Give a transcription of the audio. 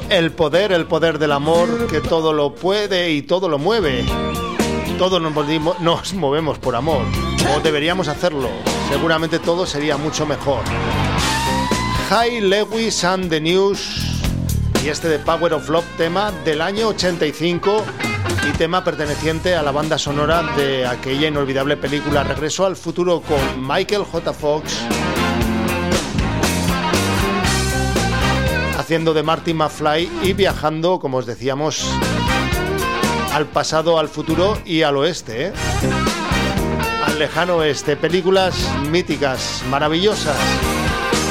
el poder del amor, que todo lo puede y todo lo mueve. Todos nos movemos por amor, o deberíamos hacerlo. Seguramente todo sería mucho mejor. Hy Lewis and the News y este de Power of Love, tema del año 85 y tema perteneciente a la banda sonora de aquella inolvidable película Regreso al Futuro con Michael J. Fox haciendo de Marty McFly y viajando, como os decíamos, al pasado, al futuro y al oeste, al lejano oeste. Películas míticas, maravillosas.